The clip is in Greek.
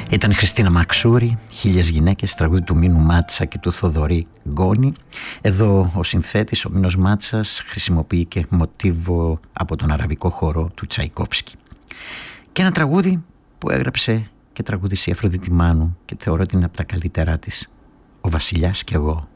Ήταν η Χριστίνα Μαξούρη, «Χίλιες γυναίκες», τραγούδι του Μίνου Μάτσα και του Θοδωρή Γκόνη. Εδώ ο συνθέτης, ο Μίνος Μάτσας, χρησιμοποιεί και μοτίβο από τον αραβικό χορό του Τσαϊκόφσκι. Και ένα τραγούδι που έγραψε και τραγούδισε η Αφροδίτη Μάνου και θεωρώ ότι είναι από τα καλύτερά της, «Ο Βασιλιάς κι εγώ».